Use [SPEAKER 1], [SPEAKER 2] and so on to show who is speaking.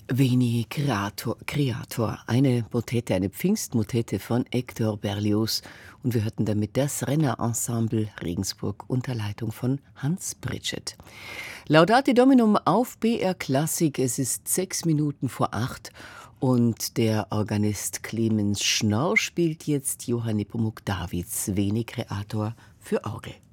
[SPEAKER 1] Veni Creator, eine Motette, eine Pfingstmotette von Hector Berlioz. Und wir hörten damit das Renner-Ensemble Regensburg unter Leitung von Hans Pritschet. Laudate Dominum auf BR Klassik. Es ist 6 Minuten vor 8 und der Organist Clemens Schnorr spielt jetzt Johann Nepomuk Davids Veni Creator für Orgel.